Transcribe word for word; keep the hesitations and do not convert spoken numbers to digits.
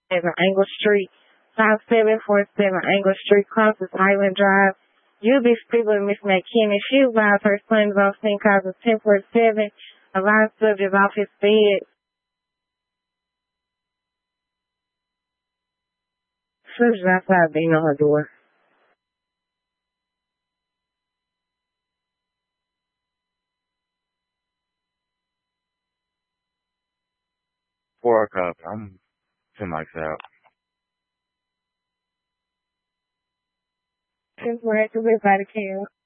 seven Angle Street, five seven four seven Angle Street, crosses Highland Drive. U B people of Miss McKinney. She advised her son is on scene cause of ten forty-seven. A live subject off his bed. Subject outside beating on her door. Four o'clock. I'm ten mics out. Since we're at the body cam.